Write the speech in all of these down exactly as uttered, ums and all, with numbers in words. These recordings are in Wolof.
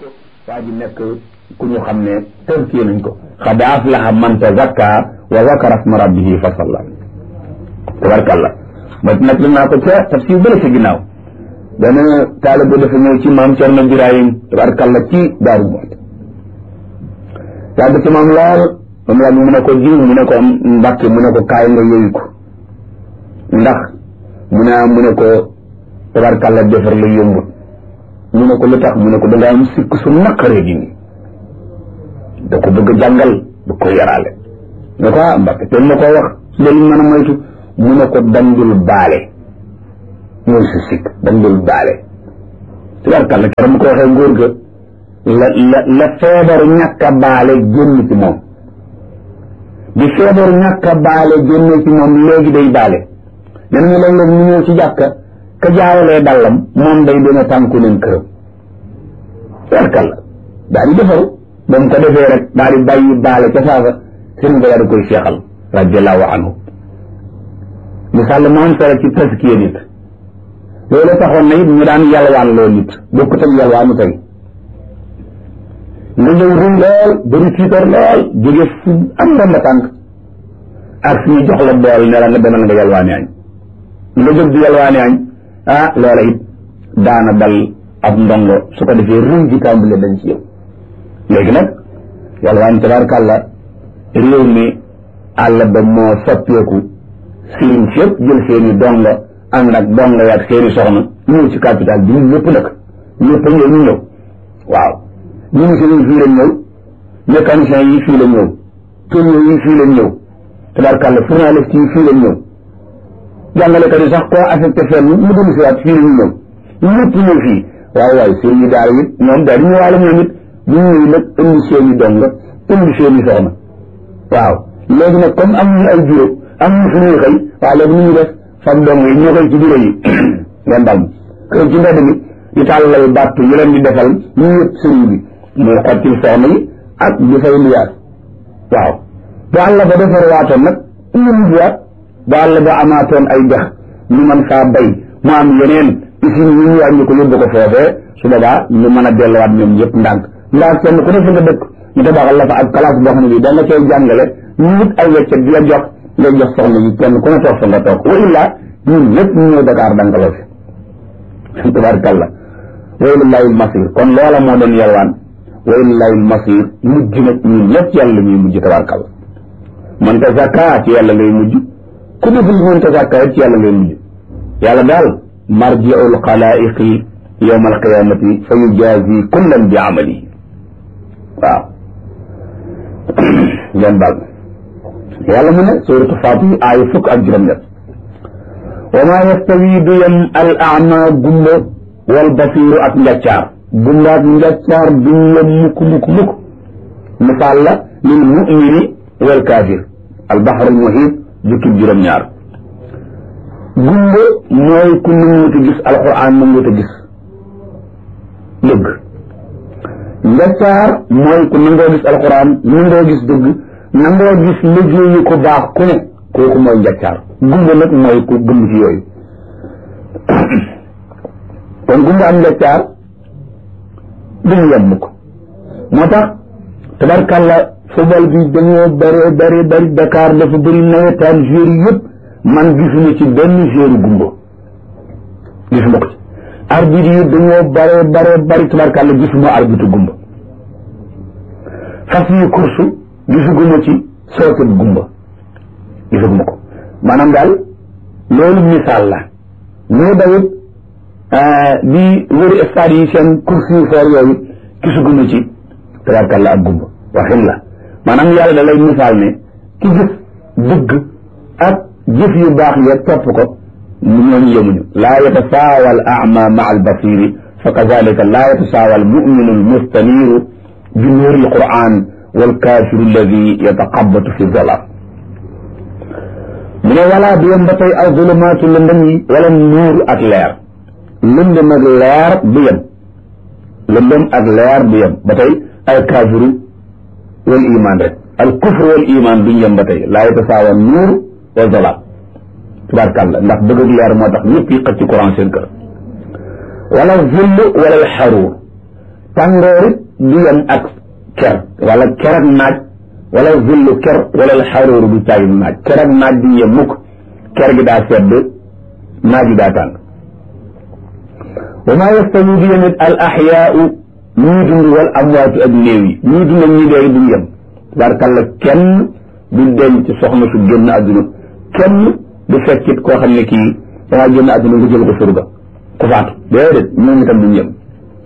waa ji nekk ku ñu xam ne tënkee nañ ko qad aflaha man tazakka wa zakara isma rabbihi fa salla tabarkalla ma nag la naa ko ca tafsir bële ca ginnaaw dana taalibe bu dafa ñëw ci maam Cerno Birahim tabarkalla ci Daaru Muxti yàgg ci maam lool moom la mu ne ko jiw mu ne ko Mbàkke mu ne ko kaay nga yooyu ko ndax mu ne mu ne ko tabarkalla defar la yombut mu ne ko lu tax mu ne ko da nga am sikk su naqaree di nii da ko bëgg a jàngal da ko yaraale ne ko ah Mbàkke te ma ko wax loolu mën a moytu mu ne ko dandul baale mooy si sikk dandul baale tabarkalla keroog mu ko waxee ngóor ga la la la feebaru ñàkk a baale génn ci moom di feebaru ñàkk a baale génn ci moom léegi day baale nee nañu léeg-léeg ñu ñëw ci jàkka ka jaawalee dallam moom day dina tànku leen këram tabarkalla daal di defaru ba mu ko defee rek daal di bàyyi baale ca saafa sëriñ ba daal di koy seexal radiallahu anhu misaal ma am solo ci taskiya nit loolu taxoon na it ñu daan yalwaan loo nit bokkut ak yalwaanu tey nga ñëw ruy lool bëri tiitar lool jóge fu am ndomba tànk ak suñu jox la bool ne la nga demal nga yalwaani añ nga jóg di yalwaani añ ah loola it daana dal ab ndongo su ko defee ruy ji tàmbale dañ ci yow léegi nag yalwaan tabarkàlla réew mi àll ba moo soppeeku sëriñ si yëpp jël seeni dongo ànd ak dongo yaag seeni soxna ñëw ci capital bi ñun ñëpp nag ñëpp a ñëw ñu ñëw waaw ministres yi fii lañ ñëw mécaniciens yi fii lañ ñëw tourneurs yi fii lañ ñëw tabarkàlla journalistes yi fii lañ ñëw jàngalekat yi sax koo affecté fenn mu dellu si waat fii la ñu ñëw ñëpp ñëw fii waaye waaye seen yi daal it ñoom daal di ñëwaale ñoom it ñu ñëw nag indi seen i dong indi seen i soxna waaw léegi nag comme am ñu ay bureau am ñu fu ñuy xëy waaw léegi ñu def fam dong yi ñoo koy ci bureau yi ngeen dal kër ci mbedd mi di tàllal bàtt yi leen di defal ñu yëpp sëriñ bi muy xottil soxna yi ak di fay liyaas waaw bu àll ba defar waatoon nag ñu mujjuwaat bu àll ba amaatoon ay dex ñu mën faa bay mu am yeneen usine yi ñu wàññi ko yóbbu ko foofee su boobaa ñu mën a delluwaat ñoom yëpp ndànk ndax kenn ku ne fi nga dëkk ñu tabaxal la fa ak classe boo xam ne bi da nga cay jàngale ñu wut ay weccet di la jox nga jox soxna yi kenn ku ne toog fa nga toog wa illaa ñun ñëpp ñu ñëw Dakar dankaloo fi tabaarkalla wa ilaahi al-masiir kon loola moo doon yalwaan wa ilaahi al-masiir mujj nag ñun ñëpp yàlla ñuy mujj tabaarkalla man tazakkaa ci yàlla ngay mujj ku deful man tazakkaa ci yàlla ngay mujj yàlla daal marji'ul xalaa'iqi yawma al-qiyaamati fa yujaazi kullan bi amalihi waaw ngeen baal yàlla mu ne suuratu Faatir aaya fukk ak juróom-ñett wa maa yastawi du yem al a'ma gumba wal basiiru ak njàccaar gumba ak njàccaar duñ yem mukk mukk mukk misaal la lil mu'mini wal kaafir al bahr al muhiit jukkib juróom-ñaar gumba mooy ku nanguwut a gis alxuraan nanguwut a gis dëgg njàccaar mooy ku nangoo gis alxuraan nangoo gis dëgg nangoo gis liggéeyu ko baax ku ne kooku mooy njàccaar gumba nag mooy ku gëm ci yooyu kon gumba am njàccaar duñu yem ko moo tax tabarkàlla football bi dañoo bëri bëri bëri Dakar dafa bëri nawetaan joueur yëpp man gisuma ci benn joueur gumba gisuma ko ci arbitre yi dañoo bare bare bari tabarkàlla gisuma arbitre gumba fas yi course gisuguma ci sootet gumba gisuguma ko maanaam daal loolu misaal la ñoo dawit di wëri stade yi seen course yu foor yooyu gisuguma ci tabarkàlla ak gumba waxin la maanaam yàlla da lay misaal ne ki gis dëgg ak jëf yu baax ya topp ko mu ñooñu yemuñu laa yatasaawa al a'ma ma'a al basiri fa kazalika laa yatasaawa al mu'minu al mustaniru bi nuuri al quran wal kaafiru alladi yataqabbatu fi zalaam mu ne walaa bi yem ba tey aw zulumaatu lëndëm yi wala nuur ak leer lëndëm ak leer bu yem lëndëm ak leer bu yem ba tey al kaafiru wal iman rek al kufru wal iman duñ yem ba tey laa yatasaawa nuur wa zalaam tabaarkàlla ndax bëgg ak leer moo tax ñëpp yi xëcc courant seen kër wala zill wala xaruur tàngoor it du yem ak ker wala ker ak naaj wala zillu ker wala xaróoru du caagi naaj ker ak naaj du yem mukk ker gi daa sedd naaj gi daa tàng wa maa yastawi du yemit al axyaau ñii dund wal amwaatu ak néew yi ñii dund ak ñi dee duñ yem barkalla kenn du denc soxna su génn àdduna kenn du fekkit koo xam ne kii dangaa génn àdduna nga jël ko surga ku faatu déedéet ñoom itam duñ yem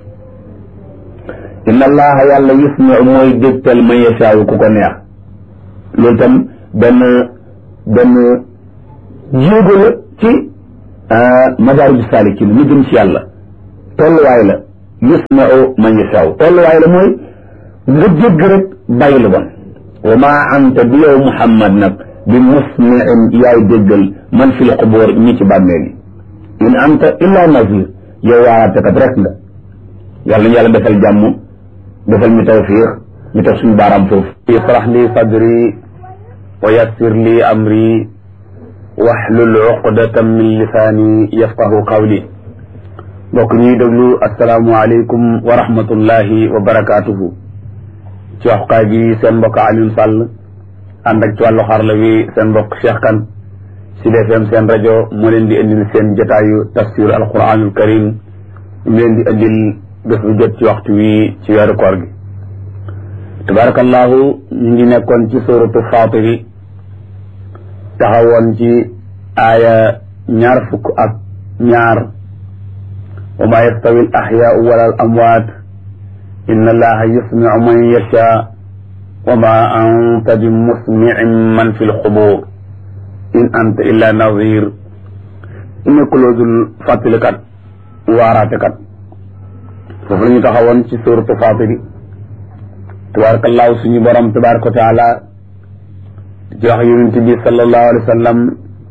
inna allaha yàlla yusmiu mooy dégtal man yashaawu ku ko neex loolu itam benn benn jéego la ci madaariju saalikiin ñu jëm ci yàlla tolluwaay la yusmiu man yashaawu tolluwaay la mooy nga jégg rek bàyyi lu bon wa maa anta bi yow Muhammad nag bi musmiin yaay déggal man fil qubuur ñi ci bàmmeel yi in anta illa nazir yow waaraatekat rek nga yàlla ñu yàlla defal jàmm defal ñu tawfiix ñu teg suñu baaraam foofu israh li sadri wa yassir li amri wahlul uqdatan min lisaani yafqahu qawli mbokk ñuy déglu asalaamu aleykum wa rahmatullahi wa barakaatuhu ci waxukaay bi seen mbokk Alioune Sall ànd ak ci wàllu xarala wi seen mbokk Cheikh Kane Sud F M seen rajo moo leen di indil seen jotaayu tafsir alquranul karim ñu leen di indil bés bu jot ci waxtu wi ci weeru koor gi tabarakallahu ñu ngi nekkoon ci suratu Faatiri taxawoon ci aaya ñaar fukk ak ñaar wa maa yastawi al axyaau wala al amwaat inna allaha yusmiu man yashaa wa ma anta bi musmiin man fi lxubuur in anta illa nazir nekkuloosul fàttalikat waaraatekat foofu la ñu taxawoon ci suuratu Faatiri tabaarakallaahu suñu borom tabaaraka wa taala di wax yonent bi sallallahu alayhi wa sallam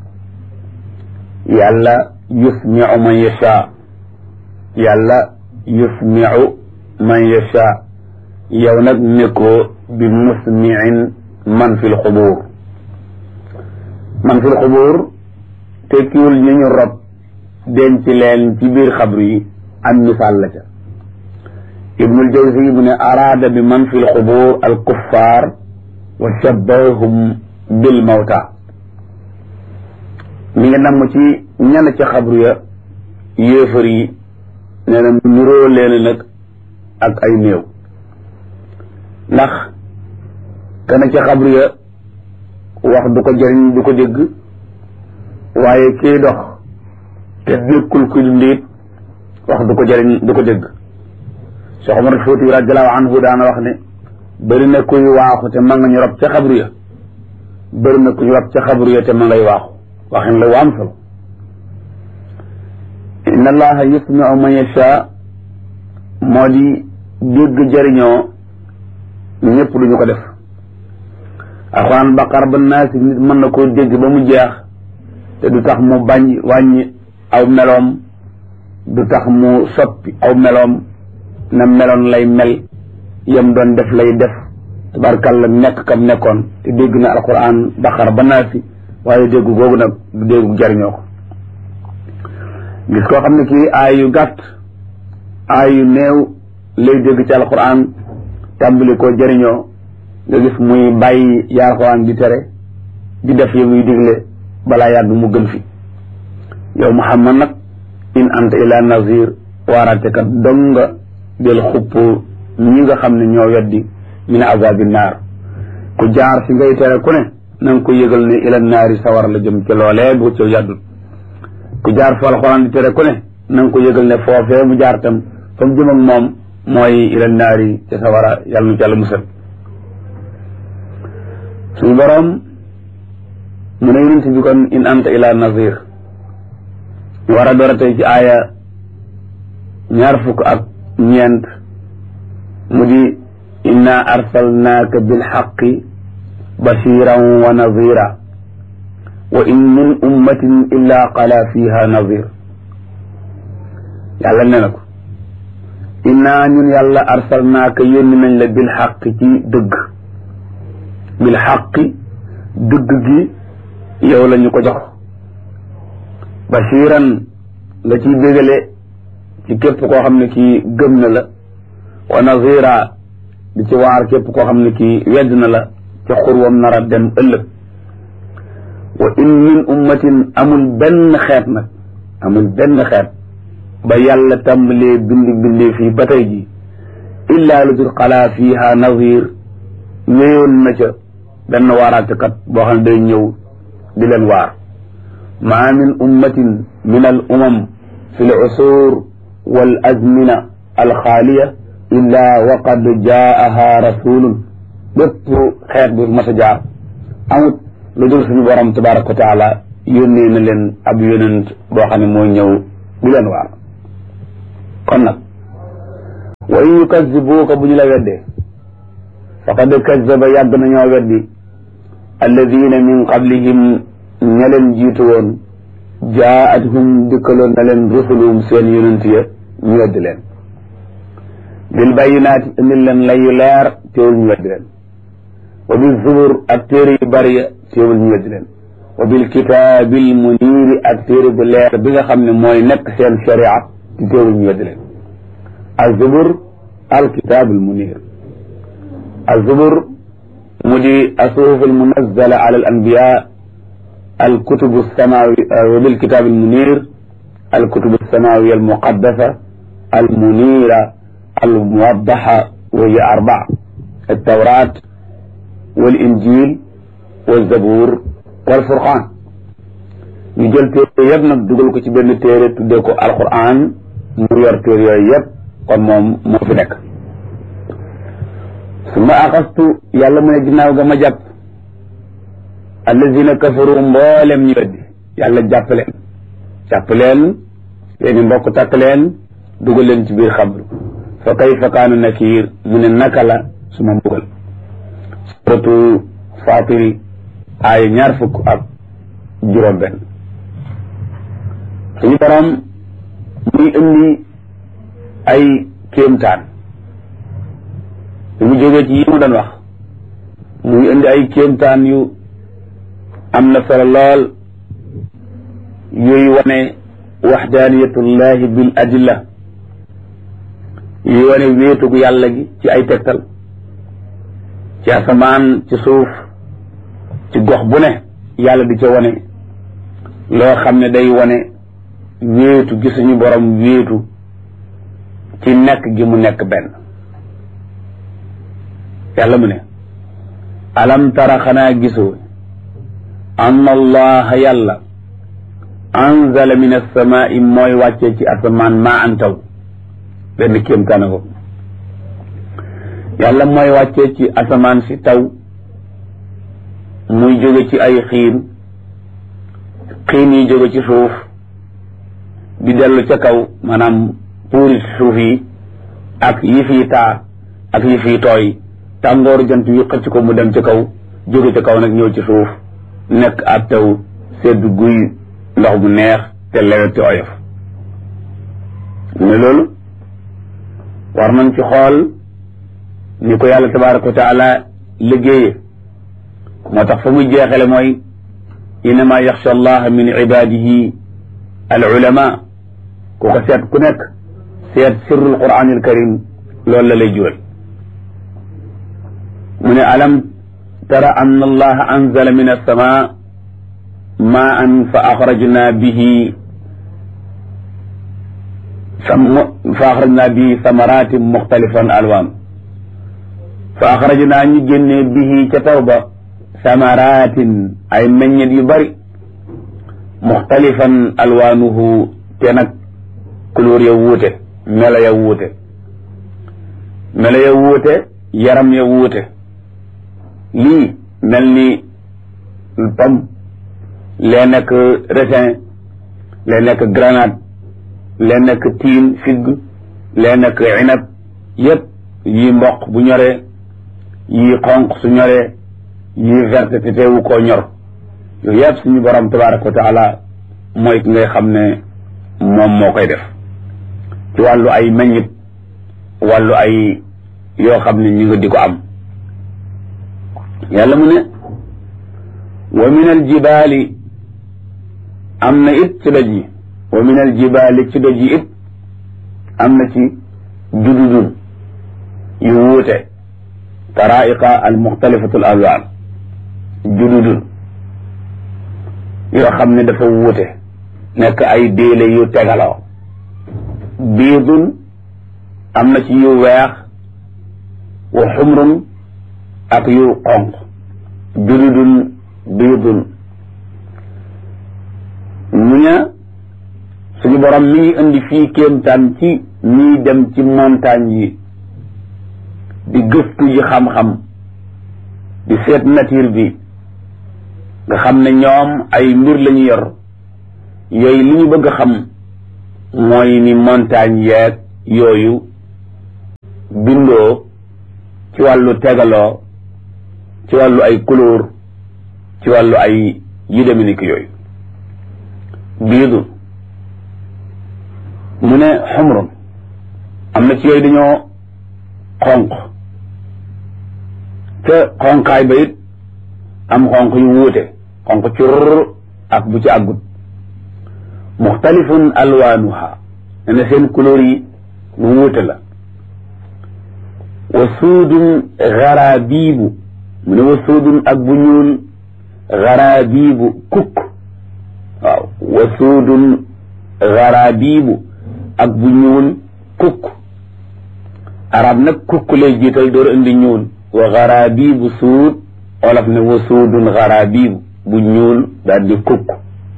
yàlla yusmiu man yashaa yàlla yusmiu man yashaa yow nag nekkoo bi musmiin man fil xubuur man fil xubuur tekkiwul ñu ñu rob denc leen ci biir xabru yi am misaal la ca ibnul jawzi mu ne araada bi man fil xubuur al kuffaar wa shabbahum bil mawta mi ngi namm ci ñan ca xabru ya yéefar yi nee na nuroo leen nag ak ay néew ndax kana ca xabru ya wax du ko jëriñ du ko dégg waaye kii dox te nekkul ku ndiit wax du ko jëriñ du ko dégg Cheikh Omar Fouti radiyallahu anhu daana wax ne bëri na kuy waaxu te ma nga ñu rob ca xabru ya bëri na kuy rob ca xabru ya te ma ngay waaxu waxin la waam solo inna allaha yusmiu man yasha moo di dégg jëriñoo ñëpp duñu ko def alxuraan baqar ba naasi nit mën na koo dégg ba mu jeex te du tax mu bañ wàññi aw meloom du tax mu soppi aw meloom na meloon lay mel yam doon def lay def tabarkalla nekk kam nekkoon te dégg na alxuraan baqar ba naasi waaye dégg googu nag du déggu jëriñoo ko gis koo xam ne kii aay yu gàtt aay yu néew lay dégg ci alxuraan tàmbali koo jëriñoo nga gis muy bàyyi yaa alxuraan di tere di def yi muy digle balaa yàgg mu gën fi yow Muhammad nag in anta illa nazir waaraatekat dong nga del xupp ñi nga xam ne ñoo weddi min azabi naar ku jaar fi ngay tere ku ne na nga ko yëgal ne ila naari sawar la jëm ci loolee bu ci yàddul ku jaar fa alxuraan di tere ku ne na nga ko yëgal ne foofee mu jaar tam fa mu jëm ak moom mooy ila naari ca sawara yàlla nu ci yàlla musal suñu boroom mu ne yonent bi kon in anta ila nazir ñu war a door a tey ci aaya ñaar fukk ak ñeent mu di inna arsalnaaka bilxaqi bashiran wa nazira wa in min ummatin illa qala fiha nazir yàlla ne na ko inna ñun yàlla arsalnaaka yónni nañ la bilxaqi ci dëgg bilxaqi dëgg gi yow la ñu ko jox bashiran nga ciy bégale ci képp koo xam ne kii gëm na la wa nazira di ci waar képp koo xam ne kii wedd na la ca xurwam nar a dem ëllëg wa in min ummatin amul benn xeet nag amul benn xeet ba yàlla tàmbalee bindi bindee fii ba tey ji illaa lu dul xalaa fiiha nazir ñëwoon na ca benn waaraatekat boo xam ne day ñëw di leen waar maa min ummatin min al umam fi l usur wal azmina al xaaliya illaa wa qad jaaha rasulun bépp xeet bu mas a jaar amut lu dul suñu borom tabaraka wa taala yónnee na leen ab yonent boo xam ne mooy ñëw di leen waar kon nag wa in yukazzibuuka bu ñu la weddee faqad kazzaba yàgg nañoo weddi alladina min qablihim ña leen jiitu woon jaa'athum dikkaloon na leen rusuluhum seen yonent ya ñu weddi leen bil bayyinaati indil leen layu leer teewul ñu weddi leen wa bil zubur ak téere yu bari ya teewul ñu weddi leen wa bil kitaabil muniiri ak téere bu leer bi nga xam ne mooy nekk seen sharia ci teewul ñu weddi leen az-zubur al kitaabul muniir az-zubur mu di asuhuf al munazzala ala al anbiya al kutubu samawi wa bil kitaabil muniir al kutubu samawiya al muqaddasa al muniira al muwaddaha wa hiya arbaa al tawraat wal injil wal zabuur wal furqaan ñu jël téere yëpp nag dugal ko ci benn téere tuddee ko alquran mu yor téere yooyu yëpp kon moom moo fi nekk summa axastu yàlla mu ne ginnaaw ga ma jàpp allazina kafaru mboolem ñu weddi yàlla jàpp leen jàpp leen seeni mbokk takk leen dugal leen ci biir xabru fa kayfa kaana nakiir mu ne naka la suma mbugal suratu Faatiri aaya ñaar fukk ak juróom benn suñu borom muy indi ay kéemtaan mu jógee ci yi mu doon wax muy indi ay kéemtaan yu am na solo lool yooyu wane waxdaaniyatullahi bil adilla yooyu wane wéetug yàlla gi ci ay tegtal ci asamaan ci suuf ci gox bu ne yàlla di ca wane loo xam ne day wane wéetu gi suñu borom wéetu ci nekk gi mu nekk benn yàlla mu ne alam tara xanaa gisoo anna allaha yàlla anzala min alsamaai mooy wàccee ci asamaan maa an taw benn kéemtaan ko yàlla mooy wàccee ci asamaan si taw muy jóge ci ay xiin xiin yi jóge ci suuf di dellu ca kaw maanaam puuri suuf yi ak yi fii taa ak yi fii tooy tàngooru jant wi xëcc ko mu dem ca kaw jóge ca kaw nag ñëw ci suuf nekk ab taw sedd guy ndox bu neex te lewet te oyof ne loolu war nañ ci xool ni ko yàlla tabaraka wa taala liggéeye moo tax fa muy jeexale mooy innama yaxsha allaha min ibadihi al ulama ku ko seet ku nekk seet sirrul quran al karim loolu la lay jural mu ne alam tara anna allaha anzala min alsama maan fa axrajna bihi fa axrajna bihi samaratin muxtalifan alwaan fa axrajna ñu génnee bihi ca taw ba samaratin ay meññet yu bari muxtalifan alwaanuhu te nag couleur ya wuute melo ya wuute melo ya wuute yaram ya wuute lii mel ni pomme lee nekk raisin lee nekk grenade lee nekk tiin figue lee nekk inab yëpp yii mboq bu ñoree yii xonq su ñoree yii verte te teewu koo ñor yooyu yëpp suñu borom tabaraka wa taala mooy ki ngay xam ne moom moo koy def ci wàllu ay meññit wàllu ay yoo xam ne ñu nga di ko am yàlla mu ne wa min al jibaali am na it ci doj yi wa min al jibaali ci doj yi it am na ci jududun wuute taraiqa al muxtalifatu al alwaan jududun yoo xam ne dafa wuute nekk ay déele yu tegaloo biidun am na ci yu weex wa xumrun ak yu xonq jududun biidun ñu ne suñu borom mi ngi indi fii kéemtaan ci ñiy dem ci montagne yi di gëstu ji xam-xam di seet nature bi nga xam ne ñoom ay mbir la ñu yor yooyu li ñu bëgg a xam mooy ni montagne yeeg yooyu bindoo ci wàllu tegaloo ci wàllu ay couleur ci wàllu ay yu deme ni ki yooyu biidu mu ne xumrun am na ci yooyu dañoo xonq te xonqaay ba it am xonq yu wuute xonq cur ak bu ci àggut muxtalifun alwaanuha ne na seen couleur yi lu wuute la wa suudun garaabiibu mu ne wa suudun ak bu ñuul garaabiibu kukk waaw wa suudun garaabiibu ak bu ñuul kukk arab nag kukk lay jiital door indi ñuul wa garaabiibu suud olof ne wa suudun garaabiibu bu ñuul daal di kukk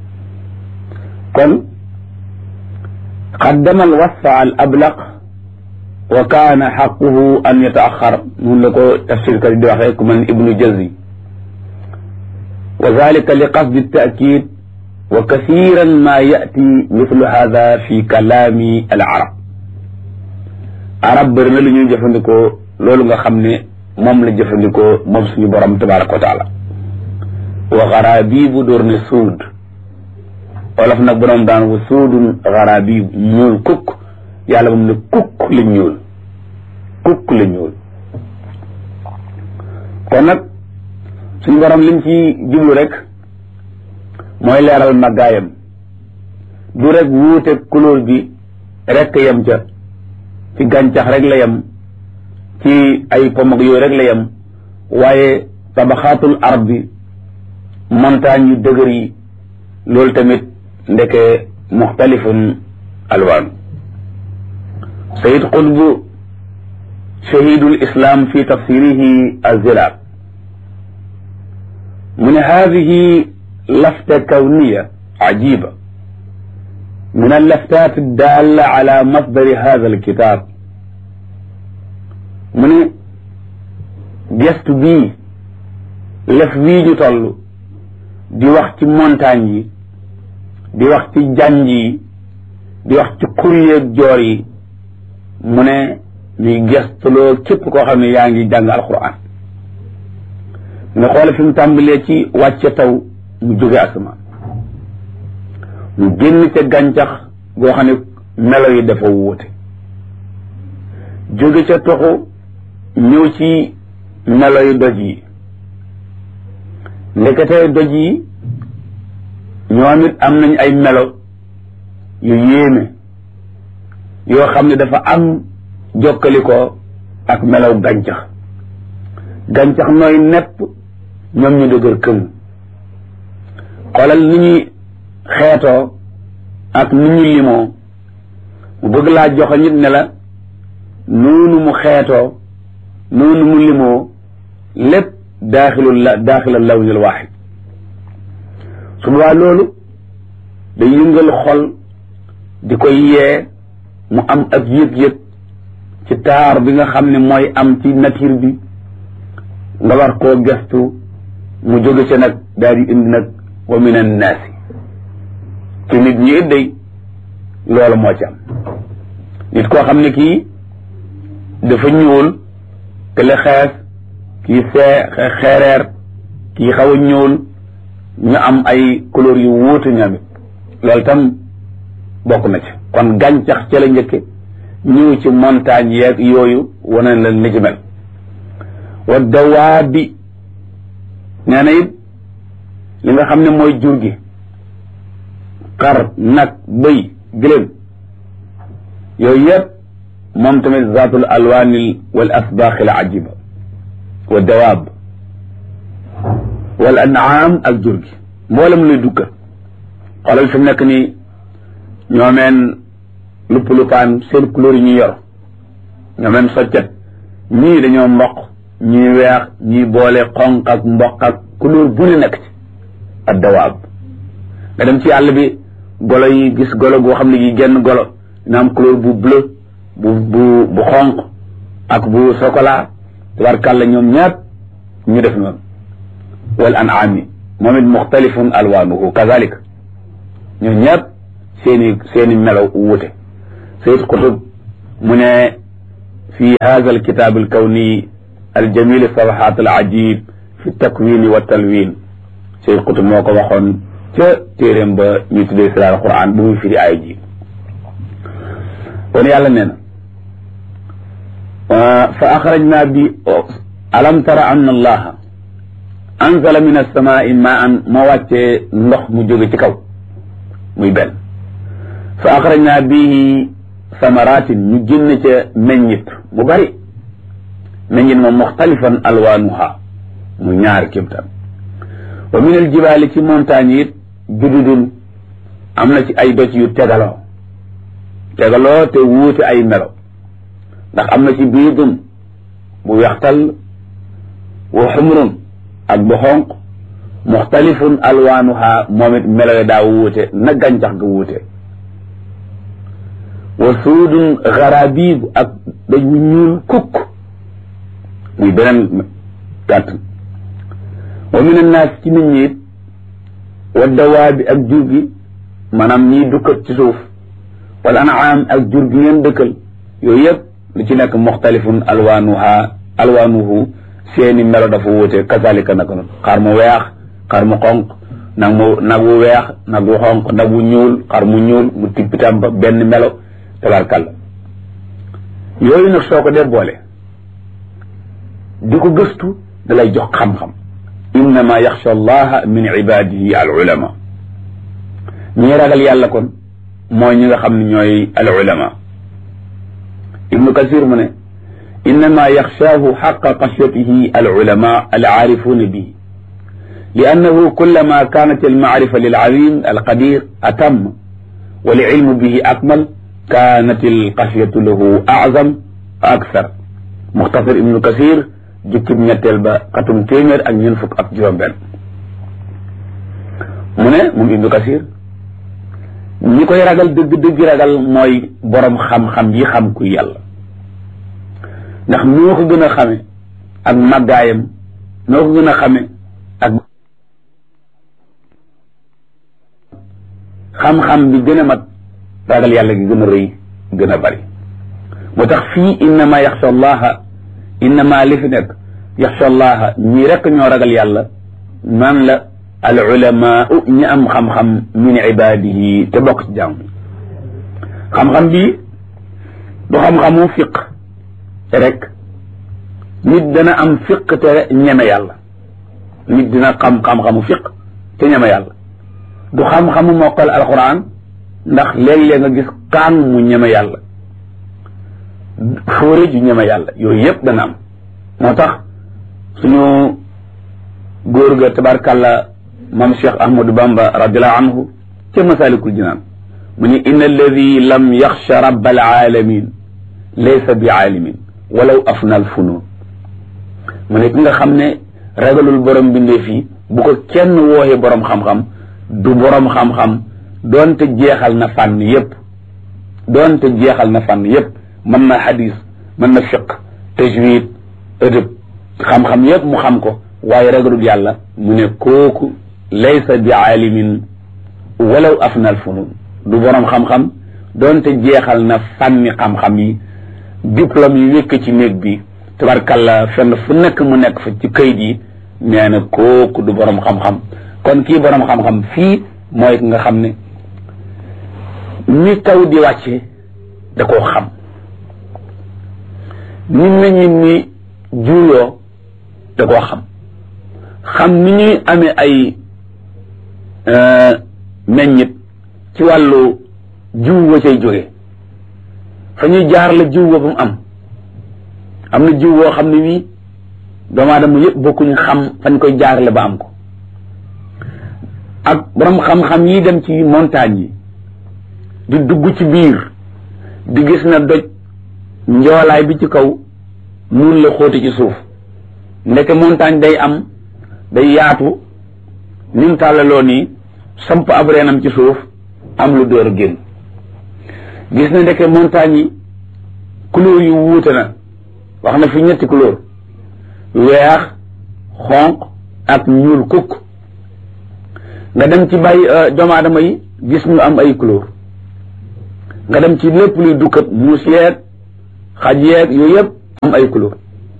kon qaddama al wasfa al ablaq wa kaana xaquhu an yataaxar mun la ko tafsirkat di waxee ku man ibnu jazi wa zalika li qasdi taakid wa kasiran ma yati mithlu hada fi kalaami al arab arab bëri na lu ñuy jëfandikoo loolu nga xam ne moom la jëfandikoo moom suñu borom tabaraka wa taala wa garaabiibu door ne suud olof nag borom daan wa suudun garaabiibu ñuul kukk yàlla moom ne kukk la ñuul kukk la ñuul kon nag suñu borom liñ ci jublu rek mooy leeral màggaayam du rek wuute couleur bi rek yem ca ci gàncax rek la yem ci ay pom ak yooyu rek la yem waaye tabaxaatul ardi montagne yu dëgër yi loolu tamit ndeke muxtalifun alwaan sayid qutb shahidul islam fi tafsirihi alzilaal mu ne hadihi lafta kawniya ajiba min allaftat addalla ala masdari hada alkitab mu ne gestu bii lef wii ñu toll di wax ci montagne yi di wax ci janj yi di wax ci xuryeeg joor yi mu ne ñuy gestuloo képp koo xam ne yaa ngi jàng alquran nga xoole fi mu tàmbalee ci wàcce taw mu jóge asamaan mu génn ca gàncax goo xam ne melo yi dafa wuute jóge ca toxu ñëw ci melo yu doj yi ndeketee doj yi ñoom it am nañ ay melo yu yéeme yoo xam ne dafa am jokkali ko ak melaw gàncax gàncax nooy nepp ñoom ñu dëgër këng xoolal ni ñuy xeetoo ak ni ñu limoo mu bëgg laa joxe nit ne la noonu mu xeetoo noonu mu limoo lépp daaxilul la daaxilal lawnil waaxid su boobaa loolu day yëngal xol di koy yee mu am ak yëg-yëg ci taar bi nga xam ne mooy am ci nature bi nga war koo gestu mu jóge ca nag daal di indi nag wa min annaasi ci nit ñi it day loolu moo ci am nit koo xam ne kii dafa ñuul kële xees kii see xeereer kii xaw a ñuul ñu am ay couleur yu wuute ñoom it loolu tam bokk na ci kon gàncax ca la njëkke ñëw ci montagne yeeg yooyu wane la ni ci mel wa dawaabi nee na it li nga xam ne mooy jur gi xar nag bëy gëléem yooyu yëpp moom tamit zaatul alwaanil wal asbaaxil ajiba wa dawaab wal an'aam ak jur gi mboolem luy dukka xoolal fi mu nekk nii ñoomeen lupp lupaan seen couleur yi ñu yor ñoomeen soccet ñii dañoo mboq ñii weex ñii boole xonq ak mboq ak couleur bu ne nekk ci ak dawaab nga dem ci àll bi golo yi gis golo goo xam ne gi genn golo dina am couleur bu bleu bu bu bu xonq ak bu chocolat tabarkàlla ñoom ñaat ñu def noonu wal an'aami moom it muxtalifun alwaanuhu kazalik ñoom ñaat seeni seeni melo wuute Sayyid Qutb mu ne fi hadha alkitab alkawni aljamil safahat alajib fi takwin wa talwin Sayyid Qutb moo ko waxoon ca téeréem ba ñu tuddee sira alquran bu muy firi aaya ji kon yàlla nee na fa axrajna bi alam tara anna allaha anzala min alsamai maan moo wàccee ndox mu jóge ci kaw muy benn fa axrajna bihi samaratin ñu génn ca meññit mu bari meññit moom muxtalifan alwaanuha mu ñaar kémtaan wa min aljibaali ci montagne it jududun am na ci ay doj yu tegaloo tegaloo te wuute ay melo ndax am na ci biidun bu wextal wa xumrun ak bu xonq muxtalifun alwaanuha moom it melo daa wuute na gàncax ga wuute wa suudun garabiib ak daj wu ñuul kukk muy beneen gàtt wa min annaas ci nit ñi it wa dawaabi ak jur gi maanaam ñiy dukkat ci suuf wal anaam ak jur gi ngeen dëkkal yooyu yëpp lu ci nekk muxtalifun alwaanuha alwaanuhu seeni melo dafa wuute kazalika naka noonu xar mu weex xar mu xonq nag mu nag wu weex nag wu xonq nag wu ñuul xar mu ñuul mu tippitam ba benn melo tabarkalla yooyu nag soo ko dee boole di ko gëstu da lay jox xam-xam innama yaxsha allaha min ibadihi al ulama ñi ragal yàlla kon mooy ñi nga xam ne ñooy al ulama ibnu kasir mu ne innama yaxshaahu xaqa xashyatihi al ulama al aarifuuna bihi li annahu kullama kaanat al maarifa lil azim al qadir atam wa li ilmu bihi akmal kaanat al xashyatu lahu azam akthar muxtasar ibnu kasir jukkib ñetteel ba xatum téeméer ak ñeent fukk ak juróom benn mu ne moom ibnu kasir ñi koy ragal dëgg dëgg ragal mooy borom xam-xam yi xam kuy yàlla ndax noo ko gën a xame ak màggaayam noo ko gën a xame ak xam-xam bi gën a mat ragal yàlla gi gën a rëy gën a bari moo tax fii innama yaxsha allaha innama li fi nekk yaxsha allaha ñii rekk ñoo ragal yàlla man la al ulama ñi am xam-xam min ibadihi te bokk ci jàmm xam-xam bi du xam-xamu fiq rek nit dana am fiq te ñeme yàlla nit dina xam xam-xamu fiq te ñeme yàlla du xam-xamu mokkal alquran ndax léeg-léeg nga gis kaan mu ñeme yàlla fóore ju ñeme yàlla yooyu yëpp dana am moo tax suñu góor ga tabarkàlla moom Cheikh Ahmadou Bamba radiallahu anhu ca masalikul jinaan mu ne inna alladi lam yaxsha rabbal alamin laysa bi aalimin walaw afna al funun mu ne ki nga xam ne ragalul borom bindee fii bu ko kenn wooxee borom xam-xam du borom xam-xam doonte jeexal na fànn yépp doonte jeexal na fànn yépp mën na hadis mën na fiq tajwid ëdëb xam-xam yépp mu xam ko waaye ragalul yàlla mu ne kooku laysa bi aalimin walaw afna al funun du borom xam-xam doonte jeexal na fànni xam-xam yi diplôme yi wékk ci néeg bi tabarkalla fenn fu nekk mu nekk fa ci kayit yi nee na kooku du borom xam-xam kon kii borom xam-xam fii mooy ki nga xam ne ni taw di wàcce da koo xam ni meññit mi juuyoo da koo xam xam ni ñuy amee ay meññit ci wàllu jiw wa cay jóge fa ñuy jaar la jiw ba mu am am na jiw woo xam ne wii doomu aadama yëpp bokkuñu xam fañ koy jaarale ba am ko ak borom xam-xam yi dem ci montagne yi di dugg ci biir di gis na doj njoolaay bi ci kaw nun la xóoti ci suuf ndeke montagne day am day yaatu ni mu tàllaloo nii samp ab reenam ci suuf am lu door a génn gis na ndeke montagne yi couleur yu wuute na wax na fi ñetti couleur weex xonq ak ñuul kukk nga dem ci bàyyi doomu aadama yi gis ñu am ay couleur nga dem ci lépp luy dukkat muus yeeg xaj yeeg yooyu yëpp am ay couleur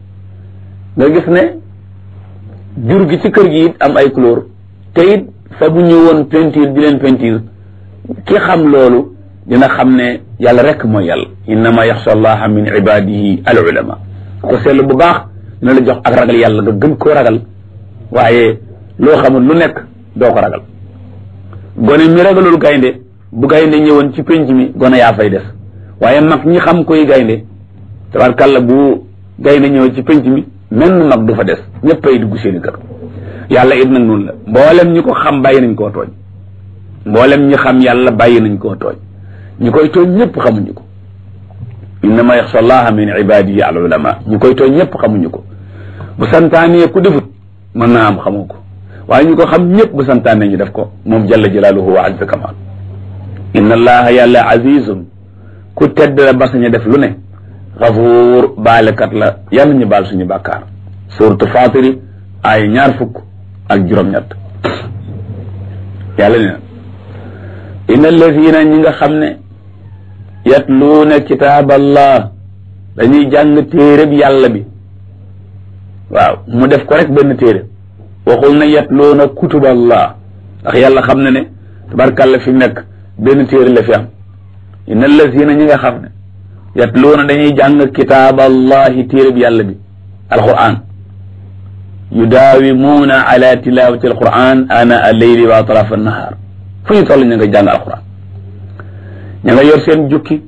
nga gis ne jur gi ci kër gi it am ay couleur te it fa bu ñëwoon peinture di leen peinture ki xam loolu dina xam ne yàlla rek mooy yàlla innama yaxsha allaha min ibadihi al ulama ko seetlu bu baax dina la jox ak ragal yàlla nga gën koo ragal waaye loo xamul lu nekk doo ko ragal gone mi ragalul gaynde bu gaynde ñëwoon ci penc mi gone yaa fay des waaye mag ñi xam koy gaynde tabarkàlla bu gaynde ñëwoon ci penc mi menn mag du fa des ñëpp ay dugg seeni kër yàlla it nag noonu la mboolem ñi ko xam bàyyi nañ koo tooñ mboolem ñi xam yàlla bàyyi nañ koo tooñ ñi koy tooñ ñëpp xamuñu ko innama yaxsha allaha min ibadihi al ulama ñi koy tooñ ñëpp xamuñu ko bu santaanee ku defut mën naa am xamoo ko waaye ñu ko xam ñëpp bu santaane ñu def ko moom jalla jalaaluhu wa azza kamal inna allaha yàlla azizun ku tedd la basaña def lu ne gafuur baalekat la yàlla ñu baal suñu bàkkaar suratu fatiri ay ñaar fukk ak juróom-ñett yàlla ne na inna allazina ñi nga xam ne yatluuna kitaab allah dañuy jàng téereb yàlla bi waaw mu def ko rek benn téere waxul na yatluuna kutub allah ndax yàlla xam ne ne tabarkàlla fi nekk benn téere la fi am inna allazina ñi nga xam ne yatluuna dañuy jàng kitaab allahi téereb yàlla bi alquran yudaawimuuna ala tilawati alquran ana alleyli wa atrafa annahaar fu ñu toll ña nga jàng alquran ña nga yor seen jukki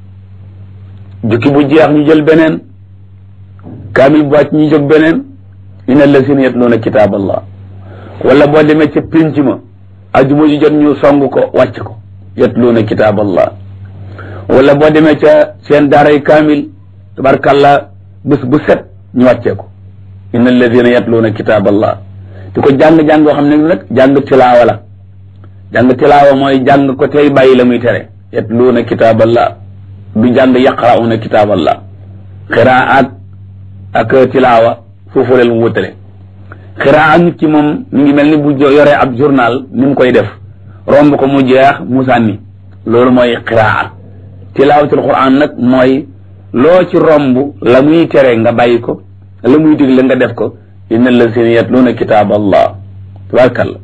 jukki bu jeex ñu jël beneen kaamil bu wàcc ñu jóg beneen inna allazina yatluuna kitaab allah wala boo demee ca pénc ma ajuma ji jot ñu song ko wàcc ko yatluuna kitaab allah wala boo demee ca seen daaray kaamil tabarkàlla bés bu set ñu wàccee ko inna alladina yatluuna kitaab allah di ko jàng-jàng boo xam ne nag jàng tilaawa la jàng tilaawa mooy jàng ko tey bàyyi la muy tere yatluuna kitaab allah du jàng yaqrauna kitaab allah xiraat ak tilaawa foofu leen mu wutale xiraat nit ki moom mi ngi mel ni bu yoree ab journal ni mu koy def romb ko mu jeex mu sànni loolu mooy xiraat tilaawatul quran nag mooy loo ci romb la muy tere nga bàyyi ko la muy digle nga def ko inna allazina yatluuna kitaab allah tabarakalla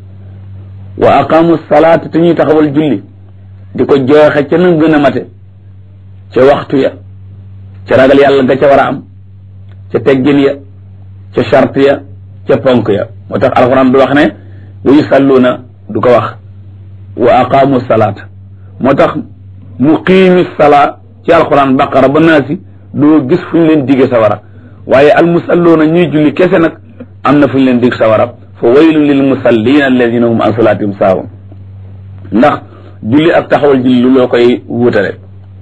wa aqamu salaata te ñuy taxawal julli di ko jooxe ca na gën a mate ca waxtu ya ca ragal yàlla nga ca war a am ca teggin ya ca charte ya ca ponk ya moo tax alquran du wax ne wa yusalluuna du ko wax wa aqamu salaata moo tax muqiimi salaa ci alquran baqara ba naasi doo gis fu ñu leen digge sawara waaye almusalluuna ñuy julli kese nag am na fu ñu leen dig sawara fa waylun lil musallina alladina hum an salaatihim saahun ndax julli ak taxawal julli lu loo koy wutale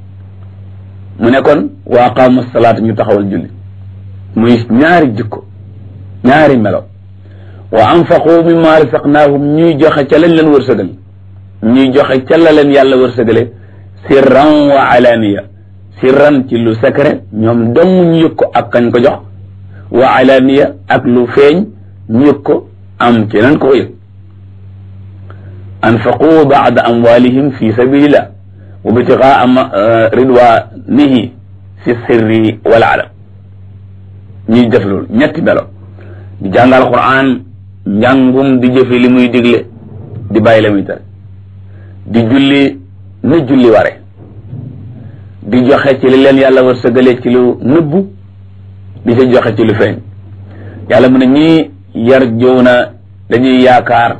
mu ne kon wa aqaamu salaat ñu taxawal julli muy ñaari jikko ñaari melo wa anfaqu mimma razaqnaahum ñuy joxe ca lañ leen wërsëgal ñuy joxe ca la leen yàlla wërsëgale sirran wa alaniya sirran ci lu secret ñoom dong ñu yëg ko ak kañ ko jox wa alaniya ak lu feeñ ñu yëg ko am keneen ko yëg anfaqu ba'da amwalihim fi sabilillah wa bitigaa ridwanihi fi sirri wal alam ñuy def loolu ñetti melo di jàngal Qur'an njàngum di jëfe li muy digle di bàyyi la muy tere di julli na julli ware di joxe ci li leen yàlla wërsëgale ci lu nëbbu di ca joxe ci lu feeñ yàlla mu ne ñii yarjuuna dañuy yaakaar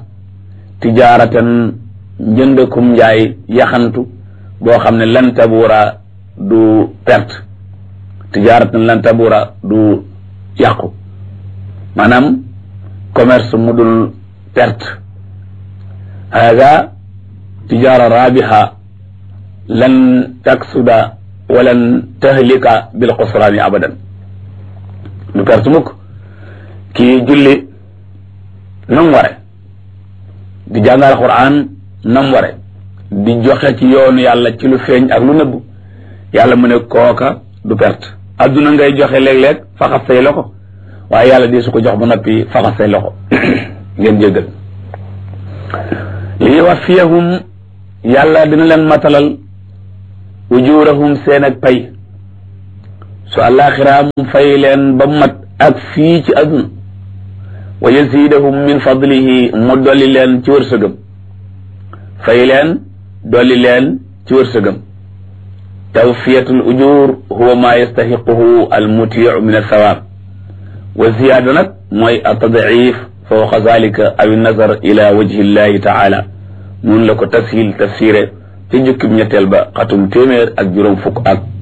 tijaaratan njëndakum njaay yaxantu boo xam ne lan tabuura du perte tijaaratan lan tabura du yàqu maanaam commerce mu dul perte hada tijaara rabiha lan taksuda walan tahlika bil xusraani abadan du perte mukk kii julli nam ware di jàngal Qur'an nam ware di joxe ci yoonu yàlla ci lu feeñ ak lu nëbb yàlla mu ne kooka du perte adduna ngay joxe léeg-léeg faxas say loxo waaye yàlla di su ko jox ba noppi faxas say loxo ngeen jéggal li yuwaffiyahum yàlla dina leen matalal ujurahum seen ak pay su àllaaxira mu fay leen ba mat ak fii ci adduna wa yazidahum min fadlihi mu dolli leen ci wërsëgam fay leen dolli leen ci wërsëgam tawfiyatul ujur huwa ma yastahiquhu al mutiu min althawab wa ziyaada nag mooy atadif fawqa zalika aw nazar ila wajhi llahi taala mun la ko tashil tafsiré ci jukkib ñetteel ba xatum téeméer ak juróom fukk ak